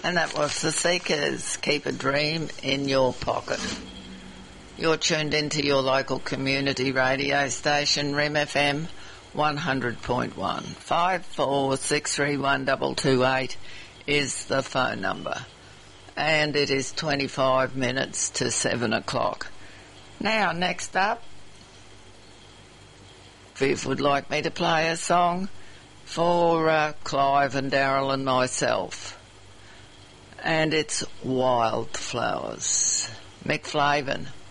And that was The Seekers, Keep a Dream in Your Pocket. You're tuned into your local community radio station, REM FM 100.1. 54631228 is the phone number. And it is 25 minutes to 7 o'clock. Now, next up, Viv would like me to play a song for Clive and Daryl and myself. And it's Wildflowers. Mick Flavin.